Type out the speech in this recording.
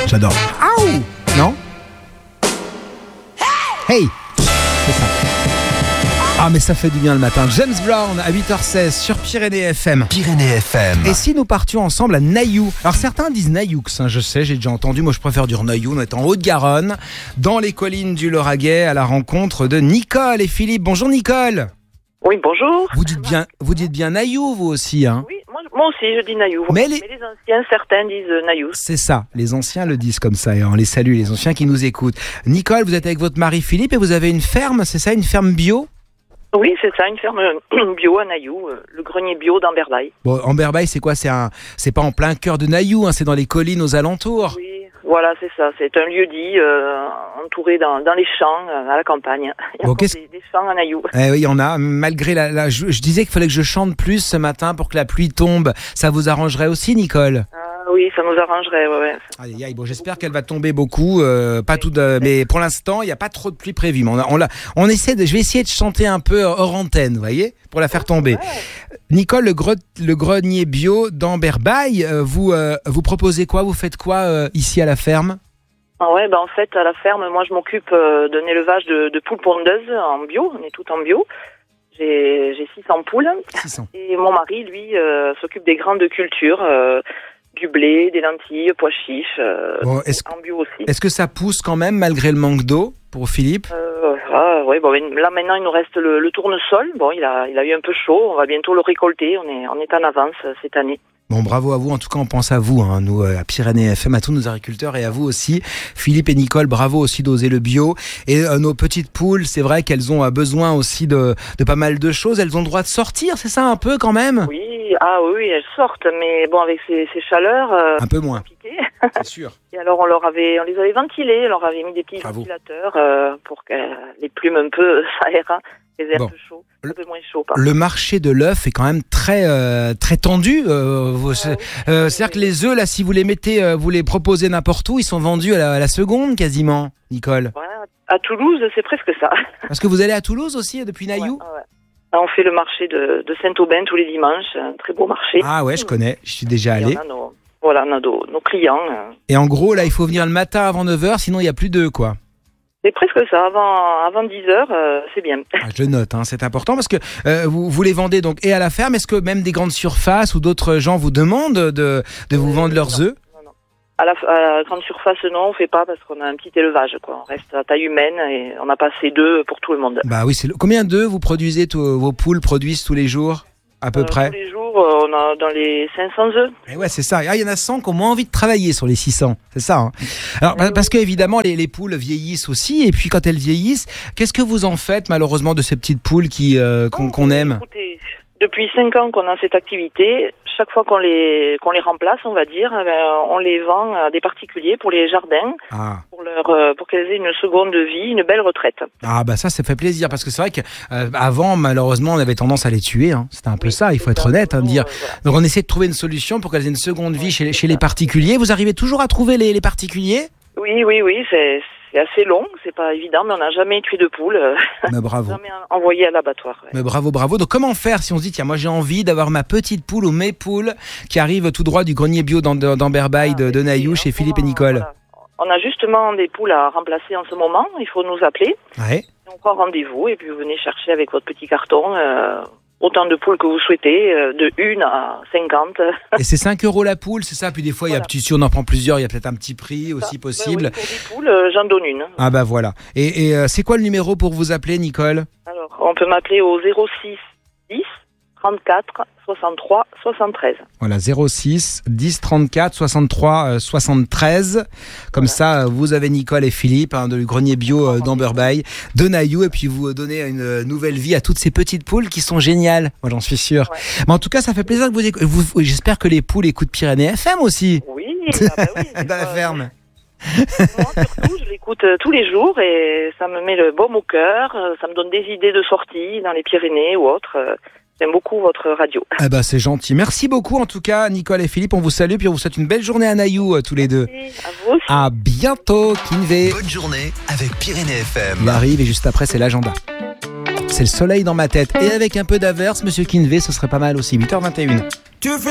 J'adore. Aouh! Non? Hey! C'est ça. Ah, mais ça fait du bien le matin. James Brown à 8h16 sur Pyrénées FM. Pyrénées FM. Et si nous partions ensemble à Nailloux? Alors certains disent Nailloux, je sais, j'ai déjà entendu. Moi je préfère dire Nailloux. On est en Haute-Garonne, dans les collines du Lauragais, à la rencontre de Nicole et Philippe. Bonjour Nicole. Oui, bonjour. Vous dites bien Nailloux, vous aussi, hein? Oui, moi aussi je dis Nailloux. Mais les anciens, certains disent Nailloux. C'est ça, les anciens le disent comme ça et on les salue, les anciens qui nous écoutent. Nicole, vous êtes avec votre mari Philippe et vous avez une ferme, c'est ça, une ferme bio? Oui, c'est ça, une ferme bio à Nailloux, le grenier bio d'Amberbaille. Bon, Amberbaille, c'est quoi? C'est pas en plein cœur de Nailloux, hein, c'est dans les collines aux alentours. Oui, voilà, c'est ça. C'est un lieu-dit entouré dans les champs, à la campagne. Il y a Bon, des champs à Nailloux. Eh oui, il y en a. Malgré je disais qu'il fallait que je chante plus ce matin pour que la pluie tombe. Ça vous arrangerait aussi, Nicole? Oui, ça nous arrangerait, ouais. Aïe, aïe, bon, j'espère qu'elle va tomber beaucoup, pas tout mais pour l'instant, il n'y a pas trop de pluie prévue. Mais je vais essayer de chanter un peu hors antenne, vous voyez, pour la faire tomber. Ouais. Nicole, le grenier bio d'Amberbaille, vous proposez quoi? Vous faites quoi ici à la ferme? Ah ouais, en fait, à la ferme, moi, je m'occupe d'un élevage de poules pondeuses en bio. On est tout en bio. J'ai 600 poules. 600. Et mon mari, lui, s'occupe des grandes cultures. Du blé, des lentilles, pois chiches, en bio aussi. Est-ce que ça pousse quand même malgré le manque d'eau pour Philippe? Oui, là maintenant il nous reste le tournesol. Bon, il a eu un peu chaud, on va bientôt le récolter, on est en avance cette année. Bon, bravo à vous, en tout cas on pense à vous, hein, nous à Pyrénées FM, à tous nos agriculteurs et à vous aussi. Philippe et Nicole, bravo aussi d'oser le bio. Et nos petites poules, c'est vrai qu'elles ont besoin aussi de pas mal de choses, elles ont le droit de sortir, c'est ça un peu quand même? Oui, oui, elles sortent, mais bon, avec ces chaleurs... un peu moins, c'est sûr. Et alors on les avait ventilées, on leur avait mis des petits ventilateurs pour que les plumes un peu s'aèrent. Les airs un peu chauds, un peu moins chauds. Le marché de l'œuf est quand même très tendu. C'est-à-dire que les œufs, là, si vous les mettez, vous les proposez n'importe où, ils sont vendus à la seconde quasiment, Nicole. Ouais, à Toulouse, c'est presque ça. Parce que vous allez à Toulouse aussi, depuis Nailloux? Ouais. On fait le marché de Saint-Aubin tous les dimanches, un très beau marché. Ah ouais, je connais, je suis déjà allé. On a nos clients. Et en gros, là, il faut venir le matin avant 9h, sinon il n'y a plus d'œufs, quoi. C'est presque ça, avant 10h, c'est bien. Je note, hein, c'est important parce que vous les vendez donc et à la ferme. Est-ce que même des grandes surfaces ou d'autres gens vous demandent de vous vendre leurs œufs? Non. À la grande surface, non, on ne fait pas parce qu'on a un petit élevage, quoi. On reste à taille humaine et on n'a pas assez d'œufs pour tout le monde. Bah oui, combien d'œufs vous produisez, vos poules produisent tous les jours, à peu près? Tous les jours, on a dans les 500 œufs. Et ouais, c'est ça. Il y en a 100 qui ont moins envie de travailler sur les 600. C'est ça. Hein. Alors, parce qu'évidemment, les poules vieillissent aussi. Et puis, quand elles vieillissent, qu'est-ce que vous en faites, malheureusement, de ces petites poules qu'on aime? Écoutez, depuis 5 ans qu'on a cette activité, chaque fois qu'on les remplace, on va dire, on les vend à des particuliers pour les jardins, pour qu'elles aient une seconde vie, une belle retraite. Ah bah ça fait plaisir, parce que c'est vrai qu'avant, malheureusement, on avait tendance à les tuer. Hein. C'était un peu ça, il faut être honnête. Hein, dire. Voilà. Donc on essaie de trouver une solution pour qu'elles aient une seconde vie chez les particuliers. Vous arrivez toujours à trouver les particuliers? Oui, c'est assez long, c'est pas évident, mais on n'a jamais tué de poule. Mais bravo. Jamais envoyé à l'abattoir. Ouais. Mais bravo. Donc comment faire si on se dit, tiens, moi j'ai envie d'avoir ma petite poule ou mes poules qui arrivent tout droit du grenier bio d'Amberbaille de Nailloux chez Philippe et Nicole? Voilà. On a justement des poules à remplacer en ce moment, il faut nous appeler. Ouais. On prend rendez-vous et puis vous venez chercher avec votre petit carton autant de poules que vous souhaitez, de 1 à 50. Et c'est 5 € la poule, c'est ça? Puis des fois, si on en prend plusieurs, il y a peut-être un petit prix aussi possible. Oui, pour des poules, j'en donne une. Ah bah voilà. Et c'est quoi le numéro pour vous appeler, Nicole? Alors, on peut m'appeler au 06 10 34 63 73. Voilà, 06 10 34 63 73. Comme ça, vous avez Nicole et Philippe, du grenier bio d'Amberbaille, de Nailloux, et puis vous donnez une nouvelle vie à toutes ces petites poules qui sont géniales. Moi, j'en suis sûr. Ouais. Mais en tout cas, ça fait plaisir que j'espère que les poules écoutent Pyrénées FM aussi. Oui, dans la ferme. Moi, surtout, je l'écoute tous les jours et ça me met le baume au cœur. Ça me donne des idées de sortie dans les Pyrénées ou autres. J'aime beaucoup votre radio. Ah bah c'est gentil. Merci beaucoup en tout cas, Nicole et Philippe. On vous salue puis on vous souhaite une belle journée à Nailloux tous les deux. Merci, à vous aussi. À bientôt, Kinvé. Bonne journée avec Pyrénées FM. Il arrive et juste après c'est l'agenda. C'est le soleil dans ma tête et avec un peu d'averse, Monsieur Kinvé, ce serait pas mal aussi. 8h21.